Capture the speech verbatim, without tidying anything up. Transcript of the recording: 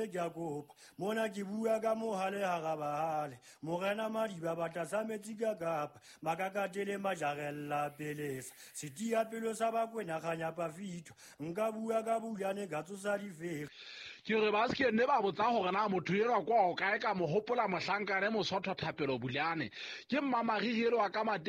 Jacob, Mona Kibua Gamohale Harabahale, Morena Madiba Batasa Metika Gap, Makakatele Majarella Peles, Sitia Pelosaba Quenahanya Pafito, Ngabua Gabuliane Gatusalife. Ke re ba se ne ba botsa gore na motho yela kwa o kae ka mo hopola mohlanka re mo sotho thapelo buliane ke mmamagigelo wa ka mate